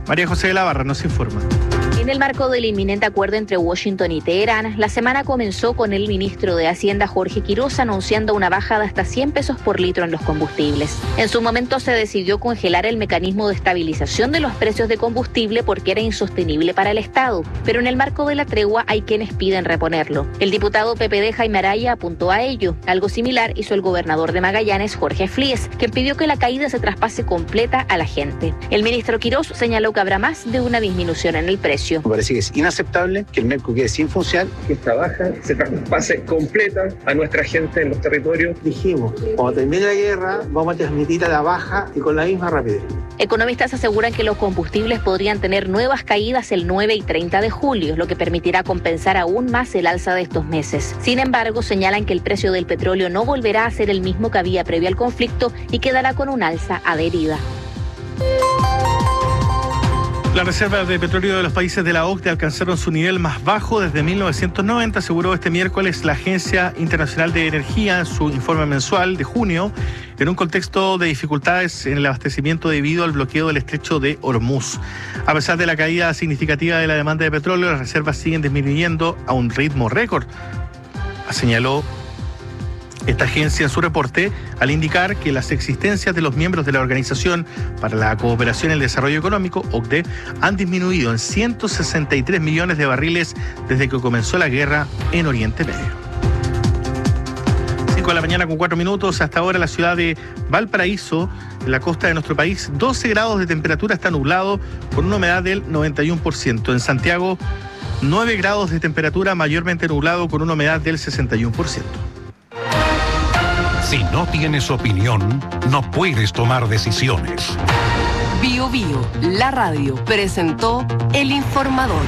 María José de la Barra nos informa. En el marco del inminente acuerdo entre Washington y Teherán, la semana comenzó con el ministro de Hacienda, Jorge Quiroz, anunciando una baja de hasta 100 pesos por litro en los combustibles. En su momento se decidió congelar el mecanismo de estabilización de los precios de combustible porque era insostenible para el Estado, pero en el marco de la tregua hay quienes piden reponerlo. El diputado PPD Jaime Araya apuntó a ello. Algo similar hizo el gobernador de Magallanes, Jorge Flies, quien pidió que la caída se traspase completa a la gente. El ministro Quiroz señaló que habrá más de una disminución en el precio. Me parece que es inaceptable que el MERCO quede sin funcionar. Que esta baja se traspase completa a nuestra gente en los territorios. Dijimos, cuando termine la guerra, vamos a transmitir a la baja y con la misma rapidez. Economistas aseguran que los combustibles podrían tener nuevas caídas el 9 y 30 de julio, lo que permitirá compensar aún más el alza de estos meses. Sin embargo, señalan que el precio del petróleo no volverá a ser el mismo que había previo al conflicto y quedará con un alza adherida. Las reservas de petróleo de los países de la OCDE alcanzaron su nivel más bajo desde 1990, aseguró este miércoles la Agencia Internacional de Energía en su informe mensual de junio, en un contexto de dificultades en el abastecimiento debido al bloqueo del estrecho de Hormuz. A pesar de la caída significativa de la demanda de petróleo, las reservas siguen disminuyendo a un ritmo récord, señaló esta agencia en su reporte, al indicar que las existencias de los miembros de la Organización para la Cooperación y el Desarrollo Económico, OCDE, han disminuido en 163 millones de barriles desde que comenzó la guerra en Oriente Medio. 5 de la mañana con 4 minutos. Hasta ahora la ciudad de Valparaíso, en la costa de nuestro país, 12 grados de temperatura, está nublado con una humedad del 91%. En Santiago, 9 grados de temperatura, mayormente nublado con una humedad del 61%. Si no tienes opinión, no puedes tomar decisiones. Bio Bio, la radio, presentó El Informador.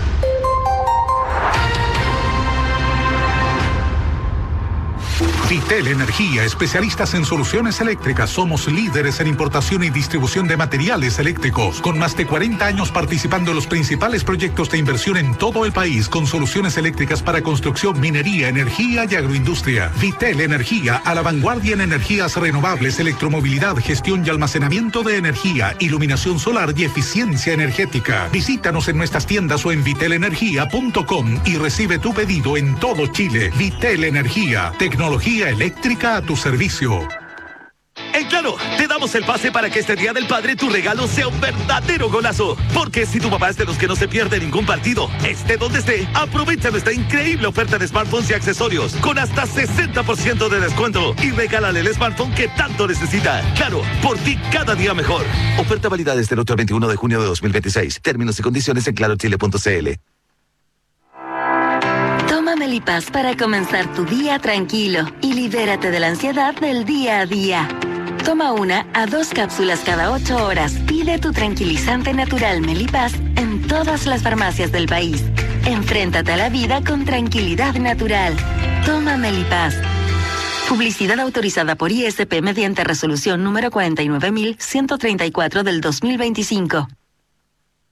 Vitel Energía, especialistas en soluciones eléctricas. Somos líderes en importación y distribución de materiales eléctricos, con más de 40 años participando en los principales proyectos de inversión en todo el país, con soluciones eléctricas para construcción, minería, energía y agroindustria. Vitel Energía, a la vanguardia en energías renovables, electromovilidad, gestión y almacenamiento de energía, iluminación solar y eficiencia energética. Visítanos en nuestras tiendas o en vitelenergia.com y recibe tu pedido en todo Chile. Vitel Energía, tecnología eléctrica a tu servicio. En Claro, te damos el pase para que este Día del Padre tu regalo sea un verdadero golazo. Porque si tu papá es de los que no se pierde ningún partido, esté donde esté, aprovecha nuestra increíble oferta de smartphones y accesorios con hasta 60% de descuento y regálale el smartphone que tanto necesita. Claro, por ti cada día mejor. Oferta válida desde el otro 21 de junio de 2026. Términos y condiciones en clarochile.cl. Toma Melipaz para comenzar tu día tranquilo y libérate de la ansiedad del día a día. Toma 1 a 2 cápsulas cada 8 horas. Pide tu tranquilizante natural Melipaz en todas las farmacias del país. Enfréntate a la vida con tranquilidad natural. Toma Melipaz. Publicidad autorizada por ISP mediante resolución número 49134 del 2025.